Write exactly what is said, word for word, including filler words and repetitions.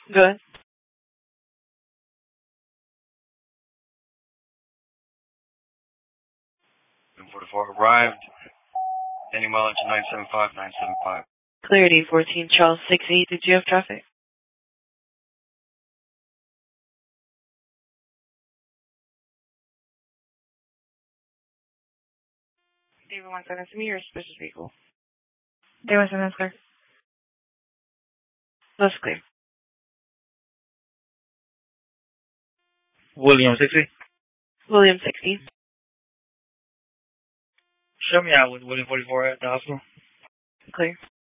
Good. forty-four arrived. Any mileage nine seven five, nine seven five. Clarity fourteen Charles six eight. Did you have traffic? David one seven to me or suspicious vehicle? David one seven, clear. That's clear. William sixty. William sixty. Show me out with William forty-four at the hospital. Clear.